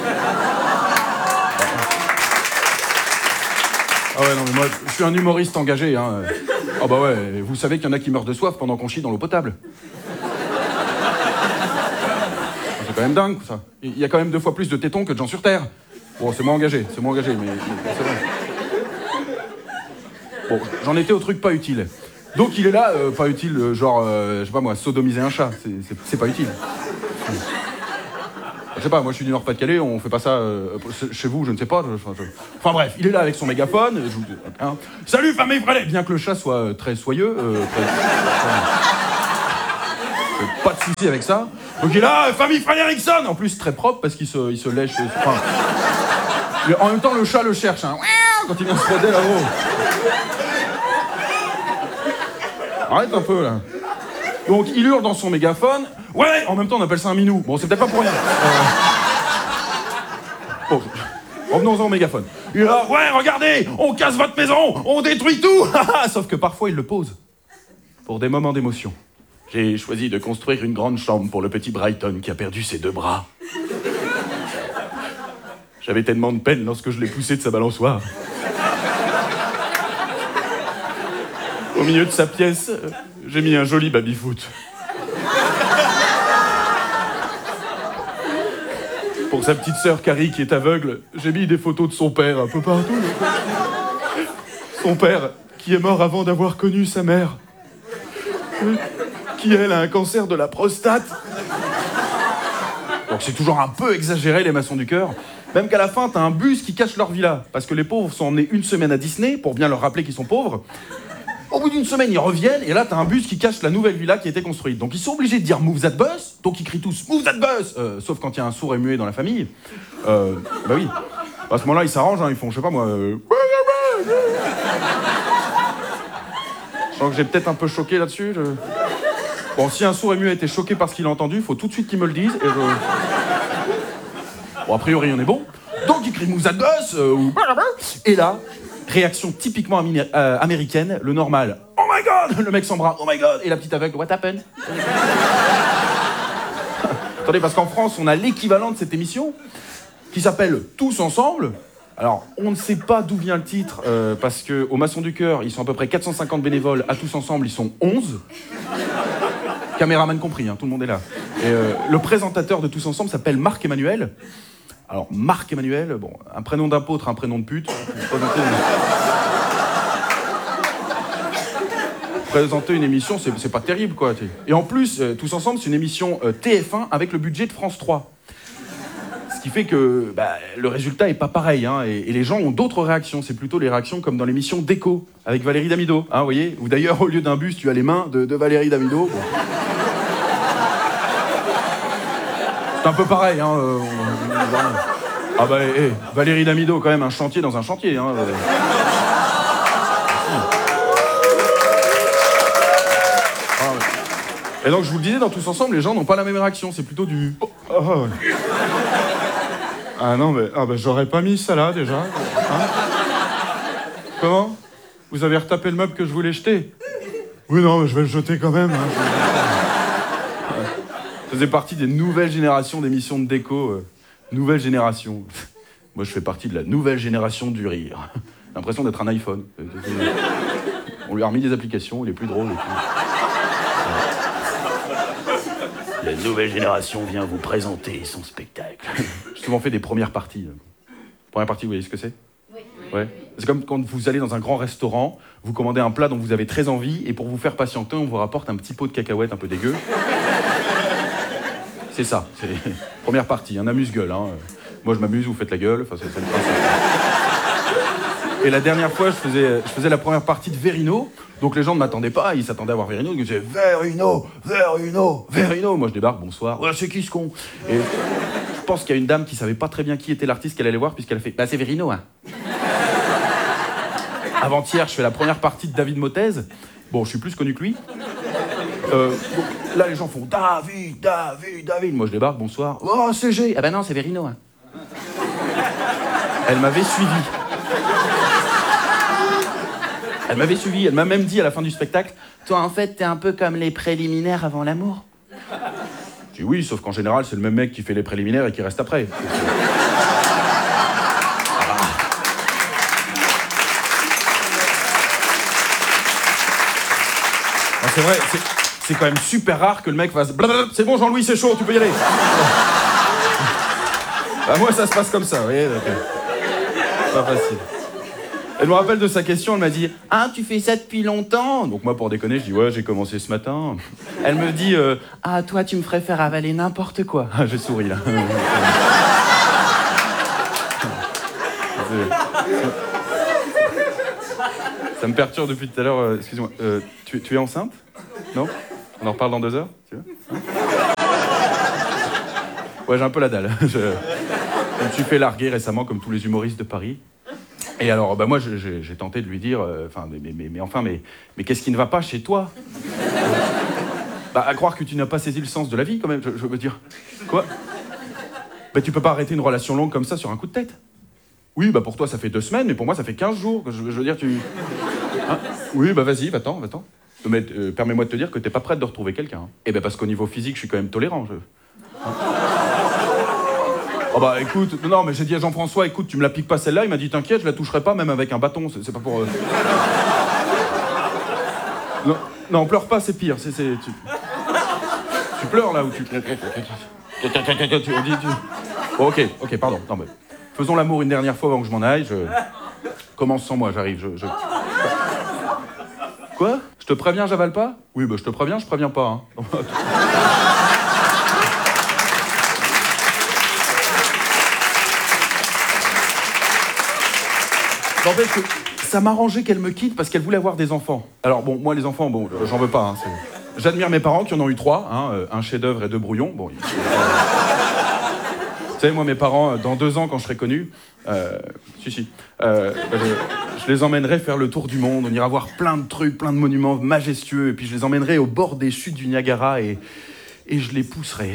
Ah ouais, non, mais moi, je suis un humoriste engagé, hein. Ah bah ouais, vous savez qu'il y en a qui meurent de soif pendant qu'on chie dans l'eau potable. C'est quand même dingue, ça. Il y a quand même deux fois plus de tétons que de gens sur Terre. Bon, c'est moins engagé, c'est moins engagé, mais, mais c'est vrai. Bon, j'en étais au truc pas utile. Donc il est là, euh, pas utile, euh, genre, euh, je sais pas moi, sodomiser un chat, c'est, c'est, c'est pas utile. Je sais pas, moi je suis du Nord-Pas-de-Calais, on fait pas ça euh, chez vous, je ne sais pas. Je, je... Enfin bref, il est là avec son mégaphone. Je vous... hein. Salut famille Fraley, bien que le chat soit euh, très soyeux. Euh, très... Pas de soucis avec ça. Donc il est là, famille Fraley-Erickson, en plus très propre parce qu'il se, il se lèche. Enfin... En même temps, le chat le cherche, hein, quand il vient se frotter là-haut. Arrête un peu là. Donc il hurle dans son mégaphone. Ouais, en même temps on appelle ça un minou. Bon, c'est peut-être pas pour rien. Euh... Bon, revenons-en au mégaphone. Il est là, ouais, regardez, on casse votre maison, on détruit tout. Sauf que parfois il le pose. Pour des moments d'émotion. J'ai choisi de construire une grande chambre pour le petit Brighton qui a perdu ses deux bras. J'avais tellement de peine lorsque je l'ai poussé de sa balançoire. Au milieu de sa pièce, j'ai mis un joli baby-foot. Pour sa petite sœur Carrie qui est aveugle, j'ai mis des photos de son père un peu partout. Son père qui est mort avant d'avoir connu sa mère. Qui, elle, a un cancer de la prostate. Donc c'est toujours un peu exagéré, les maçons du cœur. Même qu'à la fin, t'as un bus qui cache leur villa. Parce que les pauvres sont emmenés une semaine à Disney, pour bien leur rappeler qu'ils sont pauvres. Au bout d'une semaine, ils reviennent, et là, t'as un bus qui cache la nouvelle villa qui a été construite. Donc ils sont obligés de dire « Move that bus », donc ils crient tous « Move that bus euh, », sauf quand il y a un sourd et muet dans la famille. Euh, bah oui. À ce moment-là, ils s'arrangent, hein, ils font, je sais pas moi... Euh... Je sens que j'ai peut-être un peu choqué là-dessus. Je... Bon, si un sourd et muet était choqué par ce qu'il a entendu, il faut tout de suite qu'il me le dise, et je... Bon, a priori, on est bon. Donc il crie « Move that bus euh, », ou... Et là... Réaction typiquement amé- euh, américaine, le normal. Oh my god! Le mec s'embrasse. Oh my god! Et la petite aveugle. What happened? Attendez, parce qu'en France, on a l'équivalent de cette émission qui s'appelle Tous ensemble. Alors, on ne sait pas d'où vient le titre, euh, parce qu'au Maçon du Cœur, ils sont à peu près quatre cent cinquante bénévoles. À Tous ensemble, ils sont onze. Caméraman compris, hein, tout le monde est là. Et euh, le présentateur de Tous ensemble s'appelle Marc Emmanuel. Alors, Marc Emmanuel, bon, un prénom d'apôtre, un prénom de pute. Présenter une, présenter une émission, c'est, c'est pas terrible, quoi. Et en plus, euh, Tous ensemble, c'est une émission euh, T F un avec le budget de France trois. Ce qui fait que bah, le résultat est pas pareil, hein, et, et les gens ont d'autres réactions. C'est plutôt les réactions comme dans l'émission Déco, avec Valérie Damido, hein, vous voyez. Où d'ailleurs, au lieu d'un bus, tu as les mains de, de Valérie Damido. Bon. C'est un peu pareil, hein. Euh, ah bah, hey, Valérie Damido, quand même, un chantier dans un chantier, hein. Euh. Ah, ouais. Et donc, je vous le disais, dans Tous ensemble, les gens n'ont pas la même réaction. C'est plutôt du... Oh, oh, ouais. Ah non, mais ah bah, j'aurais pas mis ça là, déjà. Hein? Comment? Vous avez retapé le meuble que je voulais jeter? Oui, non, mais je vais le jeter quand même. Hein. Je faisais partie des nouvelles générations d'émissions de déco. Euh, nouvelle génération. Moi, je fais partie de la nouvelle génération du rire. J'ai l'impression d'être un iPhone. On lui a remis des applications, il est plus drôle. Et puis... La nouvelle génération vient vous présenter son spectacle. J'ai souvent fait des premières parties. Première partie, vous voyez ce que c'est? Oui. Ouais. C'est comme quand vous allez dans un grand restaurant, vous commandez un plat dont vous avez très envie, et pour vous faire patienter, on vous rapporte un petit pot de cacahuètes un peu dégueu. C'est ça, c'est les premières parties, un amuse-gueule. Hein. Moi, je m'amuse, vous faites la gueule. Enfin, c'est, c'est le principe. Et la dernière fois, je faisais, je faisais la première partie de Verino. Donc les gens ne m'attendaient pas, ils s'attendaient à voir Verino. Ils disaient Verino, Verino, Verino. Moi, je débarque, bonsoir. Ouais, c'est qui ce con? Et je pense qu'il y a une dame qui savait pas très bien qui était l'artiste qu'elle allait voir, puisqu'elle a fait bah, c'est Verino, hein. Avant-hier, je fais la première partie de David Mottez. Bon, je suis plus connu que lui. Euh, donc, là, les gens font David, David, David. Moi, je débarque, bonsoir. Oh, c'est G. Ah ben non, c'est Verino. Hein. Elle m'avait suivi. Elle m'avait suivi. Elle m'a même dit à la fin du spectacle, toi, en fait, t'es un peu comme les préliminaires avant l'amour. Je dis oui, sauf qu'en général, c'est le même mec qui fait les préliminaires et qui reste après. C'est vrai, c'est, c'est quand même super rare que le mec fasse blablabla, c'est bon Jean-Louis, c'est chaud, tu peux y aller. Bah, moi, ça se passe comme ça, vous voyez. Donc, euh, pas facile. Elle me rappelle de sa question, elle m'a dit « Ah, tu fais ça depuis longtemps ?» Donc moi, pour déconner, je dis « Ouais, j'ai commencé ce matin. » Elle me dit euh, « Ah, toi, tu me ferais faire avaler n'importe quoi. » Je souris, là. Ça me perturbe depuis tout à l'heure. Euh, excuse-moi, euh, tu, tu es enceinte? Non? On en reparle dans deux heures, tu veux? Hein? Ouais, j'ai un peu la dalle. Je, je me suis fait larguer récemment, comme tous les humoristes de Paris. Et alors, bah moi, j'ai, j'ai tenté de lui dire, enfin, euh, mais, mais, mais enfin, mais, mais qu'est-ce qui ne va pas chez toi? Bah, à croire que tu n'as pas saisi le sens de la vie, quand même, je, je veux dire. Quoi? Bah, tu peux pas arrêter une relation longue comme ça sur un coup de tête. Oui, bah pour toi, ça fait deux semaines, mais pour moi, ça fait quinze jours. Je, je veux dire, tu... Hein? Oui, bah vas-y, va-t'en, va-t'en. Mais euh, permets-moi de te dire que t'es pas prête de retrouver quelqu'un. Hein. Eh ben parce qu'au niveau physique, je suis quand même tolérant. Je... Hein? Oh bah écoute, non mais j'ai dit à Jean-François, écoute, tu me la piques pas celle-là, il m'a dit t'inquiète, je la toucherai pas même avec un bâton, c'est, c'est pas pour... Euh... Non, non, pleure pas, c'est pire, c'est... c'est tu... tu pleures là ou tu... tu... On dit, tu... Bon, ok, ok, pardon, non mais... Faisons l'amour une dernière fois avant que je m'en aille, je... Commence sans moi, j'arrive, je... je... Quoi? Je te préviens, j'avale pas? Oui, bah je te préviens, je préviens pas, hein. En fait, ça m'arrangeait qu'elle me quitte parce qu'elle voulait avoir des enfants. Alors bon, moi les enfants, bon, j'en veux pas. Hein, c'est... J'admire mes parents qui en ont eu trois, hein, un chef-d'œuvre et deux brouillons. Bon, ils... Vous savez, moi mes parents, dans deux ans quand je serai connu, euh, si si, euh, je, je les emmènerai faire le tour du monde. On ira voir plein de trucs, plein de monuments majestueux, et puis je les emmènerai au bord des chutes du Niagara et et je les pousserai.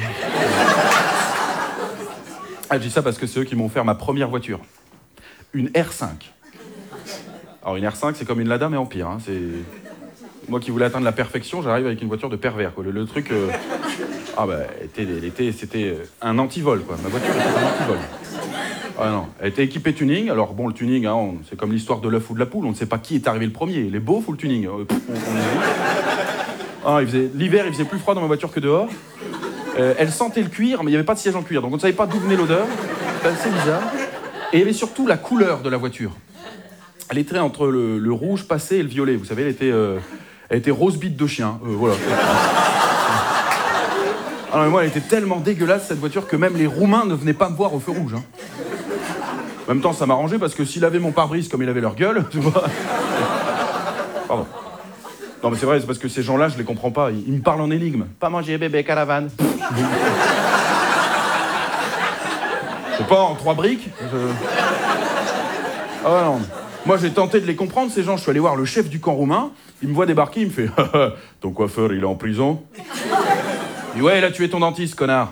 Ah, je dis ça parce que c'est eux qui m'ont offert ma première voiture, une R cinq. Alors une R cinq, c'est comme une Lada, mais en pire. Hein. C'est... Moi qui voulais atteindre la perfection, j'arrive avec une voiture de pervers. Quoi. Le, le truc... Euh... Ah bah, était, était, c'était un antivol, quoi. Ma voiture était un antivol. Ah non, elle était équipée tuning. Alors bon, le tuning, hein, on... c'est comme l'histoire de l'œuf ou de la poule. On ne sait pas qui est arrivé le premier, les beaufs ou le tuning. Euh, pff, on, on... Ah, il faisait... L'hiver, il faisait plus froid dans ma voiture que dehors. Euh, elle sentait le cuir, mais il n'y avait pas de siège en cuir. Donc on ne savait pas d'où venait l'odeur. C'était assez bizarre. Et il y avait surtout la couleur de la voiture. Elle était entre le, le rouge passé et le violet. Vous savez, elle était, euh, elle était rose bite de chien. Euh, voilà. Alors, mais moi, elle était tellement dégueulasse, cette voiture, que même les Roumains ne venaient pas me voir au feu rouge. Hein. En même temps, ça m'arrangeait parce que s'il avait mon pare-brise comme il avait leur gueule, tu vois. Pardon. Non, mais c'est vrai, c'est parce que ces gens-là, je les comprends pas. Ils, ils me parlent en énigme. Pas manger, bébé, caravane. Je sais pas, en trois briques. Je... Ah non. Moi, j'ai tenté de les comprendre, ces gens. Je suis allé voir le chef du camp roumain. Il me voit débarquer, il me fait « Ton coiffeur, il est en prison ?» Il dit « Ouais, il a tué ton dentiste, connard. »